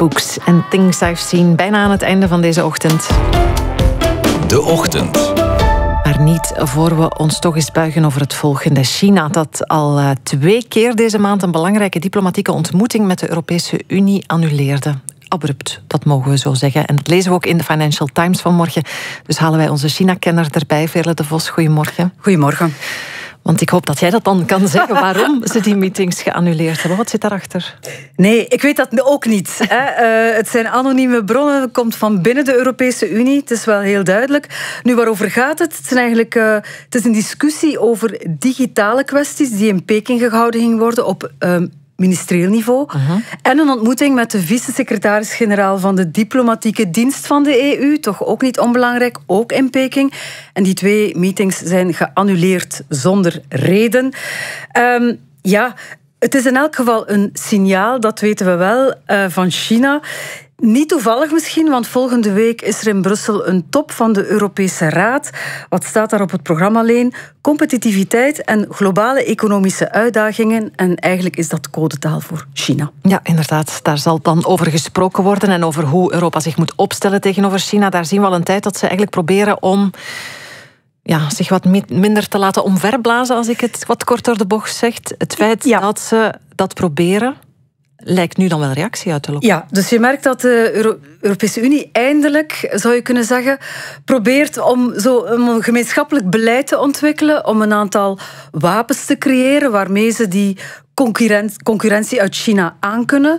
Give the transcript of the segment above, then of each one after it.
Books and Things I've Seen. Bijna aan het einde van deze ochtend. De Ochtend. Maar niet voor we ons toch eens buigen over het volgende. China, dat al 2 keer deze maand een belangrijke diplomatieke ontmoeting met de Europese Unie annuleerde. Abrupt, dat mogen we zo zeggen. En dat lezen we ook in de Financial Times vanmorgen. Dus halen wij onze China-kenner erbij. Veerle de Vos, goedemorgen. Goedemorgen. Want ik hoop dat jij dat dan kan zeggen, waarom ze die meetings geannuleerd hebben. Wat zit daarachter? Nee, ik weet dat ook niet. Het zijn anonieme bronnen, het komt van binnen de Europese Unie. Het is wel heel duidelijk. Nu, waarover gaat het? Het is een discussie over digitale kwesties die in Peking gehouden ging worden op ministerieel niveau. En een ontmoeting met de vice-secretaris-generaal van de diplomatieke dienst van de EU. Toch ook niet onbelangrijk, ook in Peking. En die 2 meetings zijn geannuleerd zonder reden. Het is in elk geval een signaal, dat weten we wel, van China. Niet toevallig misschien, want volgende week is er in Brussel een top van de Europese Raad. Wat staat daar op het programma alleen? Competitiviteit en globale economische uitdagingen. En eigenlijk is dat codetaal voor China. Ja, inderdaad. Daar zal dan over gesproken worden en over hoe Europa zich moet opstellen tegenover China. Daar zien we al een tijd dat ze eigenlijk proberen om zich wat minder te laten omverblazen, als ik het wat kort door de bocht zeg. Het feit dat ze dat proberen, lijkt nu dan wel reactie uit te lokken. Ja, dus je merkt dat de Europese Unie eindelijk, zou je kunnen zeggen, probeert om een gemeenschappelijk beleid te ontwikkelen, om een aantal wapens te creëren waarmee ze die concurrentie uit China aankunnen.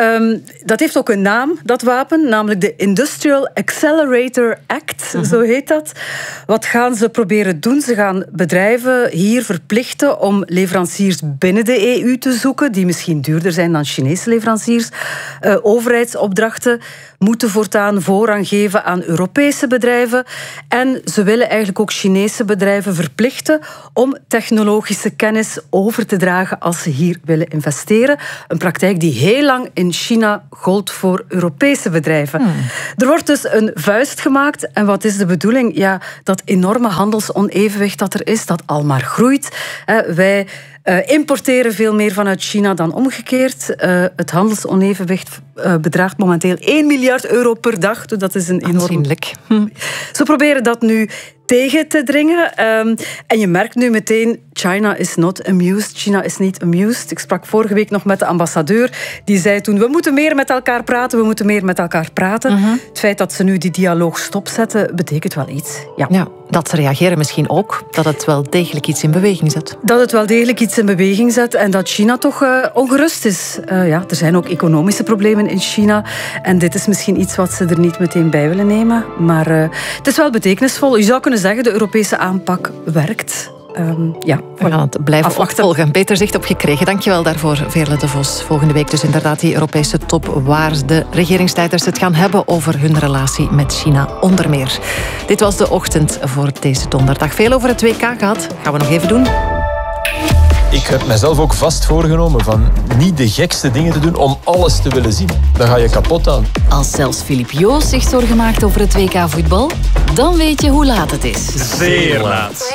Dat heeft ook een naam, dat wapen, namelijk de Industrial Accelerator Act, zo heet dat. Wat gaan ze proberen doen? Ze gaan bedrijven hier verplichten om leveranciers binnen de EU te zoeken, die misschien duurder zijn dan Chinese leveranciers. Overheidsopdrachten moeten voortaan voorrang geven aan Europese bedrijven. En ze willen eigenlijk ook Chinese bedrijven verplichten om technologische kennis over te dragen als ze hier willen investeren. Een praktijk die heel lang in China gold voor Europese bedrijven. Er wordt dus een vuist gemaakt. En wat is de bedoeling? Ja, dat enorme handelsonevenwicht dat er is, dat al maar groeit. Wij importeren veel meer vanuit China dan omgekeerd. Het handelsonevenwicht bedraagt momenteel 1 miljard euro per dag. Dus dat is een enorm... Aanzienlijk. Ze proberen dat nu tegen te dringen. En je merkt nu meteen, China is not amused. China is niet amused. Ik sprak vorige week nog met de ambassadeur. Die zei toen, we moeten meer met elkaar praten. Het feit dat ze nu die dialoog stopzetten, betekent wel iets. Ja, dat ze reageren misschien ook. Dat het wel degelijk iets in beweging zet. Dat het wel degelijk iets in beweging zet. En dat China toch ongerust is. Er zijn ook economische problemen in China. En dit is misschien iets wat ze er niet meteen bij willen nemen. Maar het is wel betekenisvol. Je zou kunnen zeggen, de Europese aanpak werkt. We gaan het blijven opvolgen. Beter zicht op gekregen. Dankjewel daarvoor, Veerle de Vos. Volgende week dus inderdaad die Europese top waar de regeringsleiders het gaan hebben over hun relatie met China onder meer. Dit was de ochtend voor deze donderdag. Veel over het WK gehad. Gaan we nog even doen. Ik heb mezelf ook vast voorgenomen van niet de gekste dingen te doen om alles te willen zien. Daar ga je kapot aan. Als zelfs Filip Joos zich zorgen maakt over het WK voetbal, dan weet je hoe laat het is. Zeer laat.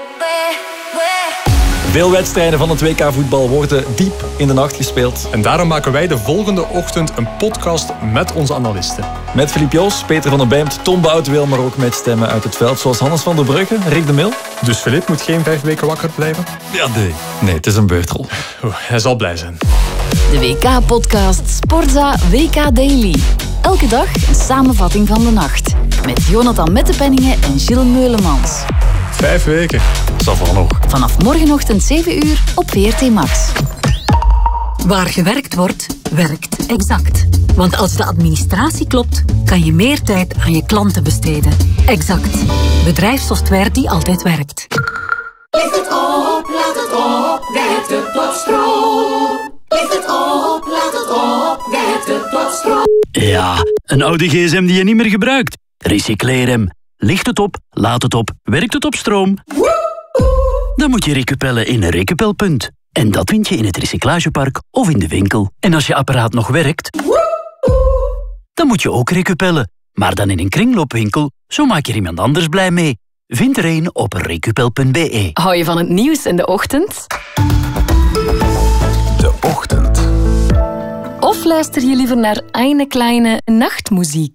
Veel wedstrijden van het WK voetbal worden diep in de nacht gespeeld. En daarom maken wij de volgende ochtend een podcast met onze analisten. Met Filip Joos, Peter van der Bijmt, Tom Boutweel, maar ook met stemmen uit het veld zoals Hannes van der Brugge, Rick de Mil. Dus Filip moet geen 5 weken wakker blijven? Ja, nee, het is een beurtrol. Hij zal blij zijn. De WK-podcast Sportza WK Daily. Elke dag een samenvatting van de nacht. Met Jonathan Mettepenningen en Gilles Meulemans. 5 weken. Dat zal nog. Vanaf morgenochtend 7 uur op VRT Max. Waar gewerkt wordt, werkt Exact. Want als de administratie klopt, kan je meer tijd aan je klanten besteden. Exact. Bedrijfssoftware die altijd werkt. Licht het op, laat het op, werkt het tot stroom. Licht het op, laat het op, werkt het tot stroom. Ja, een oude gsm die je niet meer gebruikt. Recycleer hem. Licht het op, laat het op, werkt het op stroom. Dan moet je recupellen in een recupelpunt. En dat vind je in het recyclagepark of in de winkel. En als je apparaat nog werkt, dan moet je ook recupellen. Maar dan in een kringloopwinkel, zo maak je er iemand anders blij mee. Vind er een op recupel.be. Hou je van het nieuws in de ochtend? De Ochtend. Of luister je liever naar eine kleine nachtmuziek?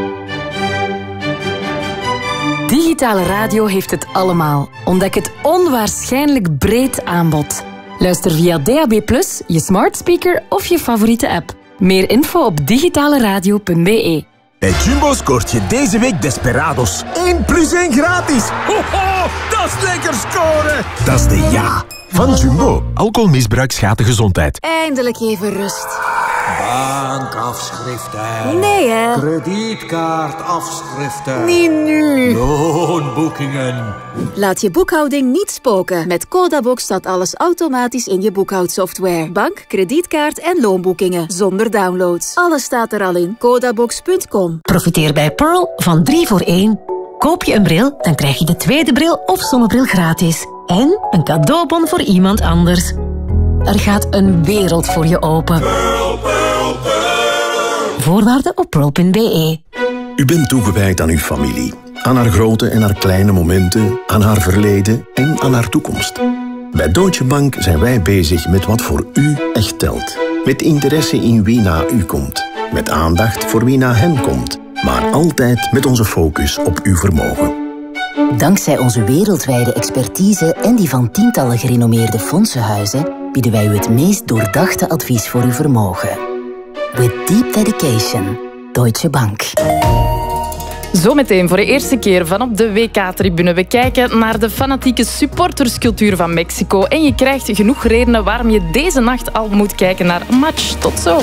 Digitale radio heeft het allemaal. Ontdek het onwaarschijnlijk breed aanbod. Luister via DAB+, je smart speaker of je favoriete app. Meer info op digitaleradio.be. Bij Jumbo scoort je deze week Desperados 1 + 1 gratis. Ho, ho, dat is lekker scoren. Dat is de ja van Jumbo. Alcoholmisbruik schaadt de gezondheid. Eindelijk even rust. Bankafschriften. Nee, hè? Kredietkaartafschriften. Niet nu. Loonboekingen. Laat je boekhouding niet spoken. Met Codabox staat alles automatisch in je boekhoudsoftware. Bank, kredietkaart en loonboekingen. Zonder downloads. Alles staat er al in. Codabox.com. Profiteer bij Pearl van 3 voor 1. Koop je een bril, dan krijg je de tweede bril of zonnebril gratis. En een cadeaubon voor iemand anders. Er gaat een wereld voor je open. Pearl, Pearl, Pearl. Voorwaarden op pearl.be. U bent toegewijd aan uw familie. Aan haar grote en haar kleine momenten, aan haar verleden en aan haar toekomst. Bij Deutsche Bank zijn wij bezig met wat voor u echt telt. Met interesse in wie na u komt. Met aandacht voor wie na hen komt. Maar altijd met onze focus op uw vermogen. Dankzij onze wereldwijde expertise en die van tientallen gerenommeerde fondsenhuizen bieden wij u het meest doordachte advies voor uw vermogen. With deep dedication, Deutsche Bank. Zometeen voor de eerste keer van op de WK-tribune. We kijken naar de fanatieke supporterscultuur van Mexico. En je krijgt genoeg redenen waarom je deze nacht al moet kijken naar een match. Tot zo.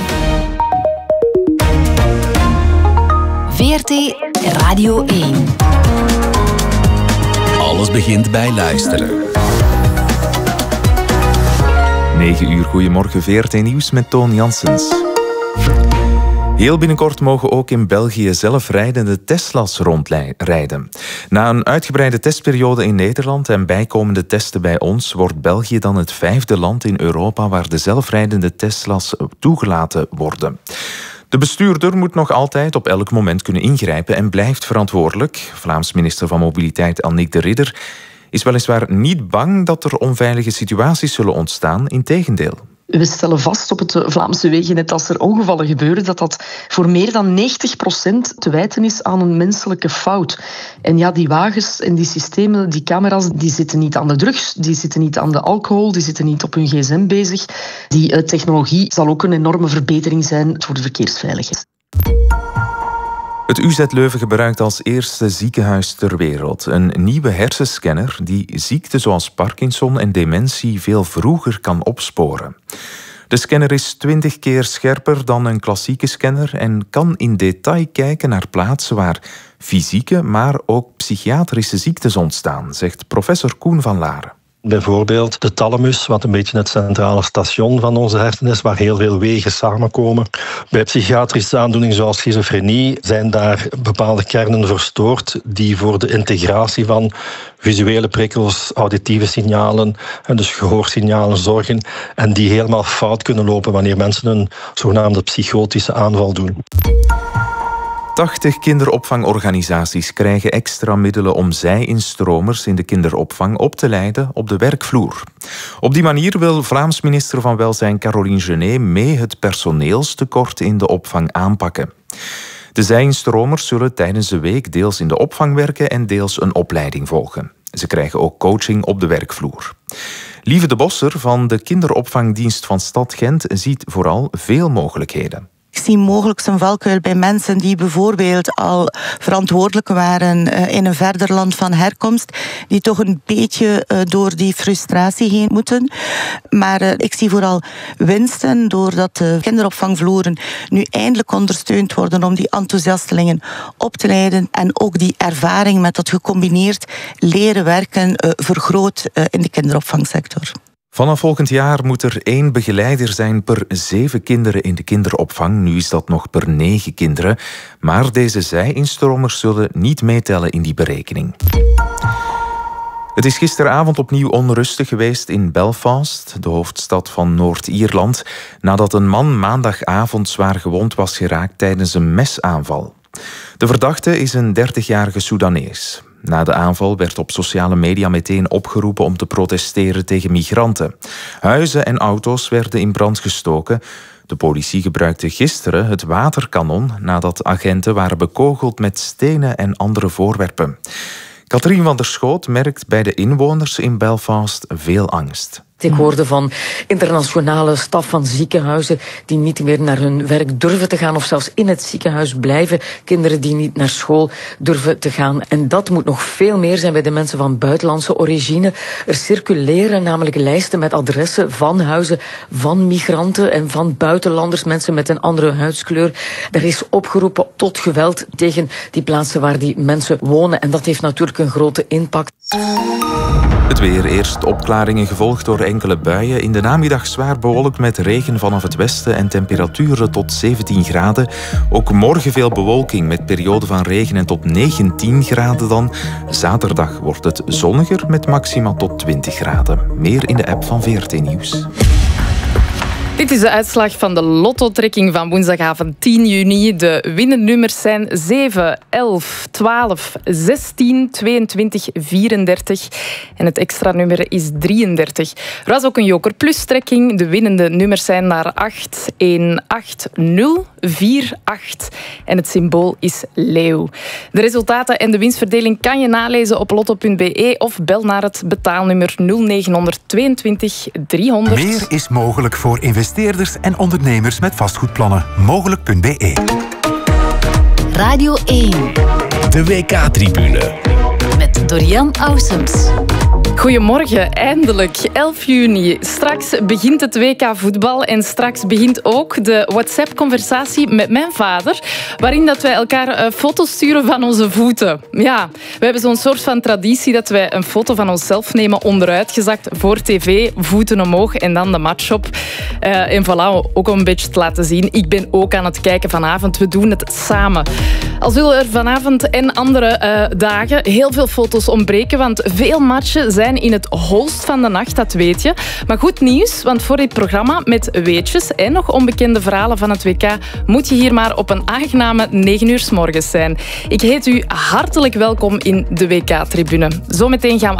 VRT Radio 1. Alles begint bij luisteren. 9 uur, goedemorgen, VRT Nieuws met Toon Janssens. Heel binnenkort mogen ook in België zelfrijdende Tesla's rondrijden. Na een uitgebreide testperiode in Nederland en bijkomende testen bij ons wordt België dan het 5e land in Europa waar de zelfrijdende Tesla's toegelaten worden. De bestuurder moet nog altijd op elk moment kunnen ingrijpen en blijft verantwoordelijk. Vlaams minister van Mobiliteit Annick de Ridder is weliswaar niet bang dat er onveilige situaties zullen ontstaan, integendeel. We stellen vast op het Vlaamse wegennet als er ongevallen gebeuren dat voor meer dan 90% te wijten is aan een menselijke fout. En ja, die wagens en die systemen, die camera's, die zitten niet aan de drugs, die zitten niet aan de alcohol, die zitten niet op hun gsm bezig. Die technologie zal ook een enorme verbetering zijn voor de verkeersveiligheid. Het UZ Leuven gebruikt als eerste ziekenhuis ter wereld een nieuwe hersenscanner die ziekten zoals Parkinson en dementie veel vroeger kan opsporen. De scanner is 20 keer scherper dan een klassieke scanner en kan in detail kijken naar plaatsen waar fysieke, maar ook psychiatrische ziektes ontstaan, zegt professor Koen van Laren. Bijvoorbeeld de thalamus, wat een beetje het centrale station van onze hersenen is, waar heel veel wegen samenkomen. Bij psychiatrische aandoeningen zoals schizofrenie zijn daar bepaalde kernen verstoord die voor de integratie van visuele prikkels, auditieve signalen en dus gehoorsignalen zorgen en die helemaal fout kunnen lopen wanneer mensen een zogenaamde psychotische aanval doen. 80 kinderopvangorganisaties krijgen extra middelen om zij-instromers in de kinderopvang op te leiden op de werkvloer. Op die manier wil Vlaams minister van Welzijn Caroline Genet mee het personeelstekort in de opvang aanpakken. De zij-instromers zullen tijdens de week deels in de opvang werken en deels een opleiding volgen. Ze krijgen ook coaching op de werkvloer. Lieve de Bosser van de kinderopvangdienst van Stad Gent ziet vooral veel mogelijkheden. Ik zie mogelijk een valkuil bij mensen die bijvoorbeeld al verantwoordelijk waren in een verder land van herkomst, die toch een beetje door die frustratie heen moeten. Maar ik zie vooral winsten doordat de kinderopvangvloeren nu eindelijk ondersteund worden om die enthousiastelingen op te leiden en ook die ervaring met dat gecombineerd leren werken vergroot in de kinderopvangsector. Vanaf volgend jaar moet er 1 begeleider zijn per 7 kinderen in de kinderopvang. Nu is dat nog per 9 kinderen. Maar deze zij-instromers zullen niet meetellen in die berekening. Het is gisteravond opnieuw onrustig geweest in Belfast, de hoofdstad van Noord-Ierland, nadat een man maandagavond zwaar gewond was geraakt tijdens een mesaanval. De verdachte is een 30-jarige Soedanees. Na de aanval werd op sociale media meteen opgeroepen om te protesteren tegen migranten. Huizen en auto's werden in brand gestoken. De politie gebruikte gisteren het waterkanon nadat agenten waren bekogeld met stenen en andere voorwerpen. Katrien van der Schoot merkt bij de inwoners in Belfast veel angst. Ik hoorde van internationale staf van ziekenhuizen die niet meer naar hun werk durven te gaan of zelfs in het ziekenhuis blijven. Kinderen die niet naar school durven te gaan. En dat moet nog veel meer zijn bij de mensen van buitenlandse origine. Er circuleren namelijk lijsten met adressen van huizen van migranten en van buitenlanders, mensen met een andere huidskleur. Er is opgeroepen tot geweld tegen die plaatsen waar die mensen wonen. En dat heeft natuurlijk een grote impact. Het weer, eerst opklaringen gevolgd door enkele buien. In de namiddag zwaar bewolkt met regen vanaf het westen en temperaturen tot 17 graden. Ook morgen veel bewolking met perioden van regen en tot 19 graden dan. Zaterdag wordt het zonniger met maxima tot 20 graden. Meer in de app van VRT Nieuws. Dit is de uitslag van de lotto-trekking van woensdagavond 10 juni. De winnennummers zijn 7, 11, 12, 16, 22, 34. En het extra nummer is 33. Er was ook een Joker Plus-trekking. De winnende nummers zijn naar 8, 1, 8, 0, 4, 8. En het symbool is leeuw. De resultaten en de winstverdeling kan je nalezen op lotto.be of bel naar het betaalnummer 0922 300. Meer is mogelijk voor investeerders en ondernemers met vastgoedplannen. Mogelijk.be. Radio 1. De WK-tribune. Met Dorian Aussems. Goedemorgen, eindelijk 11 juni. Straks begint het WK voetbal en straks begint ook de WhatsApp-conversatie met mijn vader, waarin dat wij elkaar foto's sturen van onze voeten. Ja, we hebben zo'n soort van traditie dat wij een foto van onszelf nemen, onderuitgezakt voor tv, voeten omhoog en dan de match op. En voilà, ook om een beetje te laten zien. Ik ben ook aan het kijken vanavond. We doen het samen. Al zullen er vanavond en andere dagen heel veel foto's ontbreken, want veel matchen zijn in het holst van de nacht, dat weet je. Maar goed nieuws, want voor dit programma met weetjes en nog onbekende verhalen van het WK moet je hier maar op een aangename 9 uur 's morgens zijn. Ik heet u hartelijk welkom in de WK-tribune. Zometeen gaan we